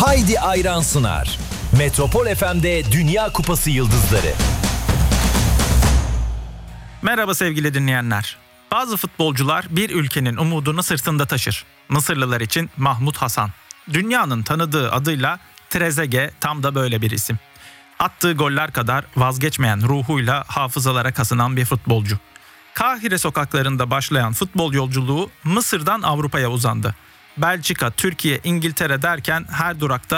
Haydi Ayran sunar. Metropol FM'de Dünya Kupası yıldızları. Merhaba sevgili dinleyenler. Bazı futbolcular bir ülkenin umudunu sırtında taşır. Mısırlılar için Mahmut Hasan. Dünyanın tanıdığı adıyla Trezeguet tam da böyle bir isim. Attığı goller kadar vazgeçmeyen ruhuyla hafızalara kazınan bir futbolcu. Kahire sokaklarında başlayan futbol yolculuğu Mısır'dan Avrupa'ya uzandı. Belçika, Türkiye, İngiltere derken her durakta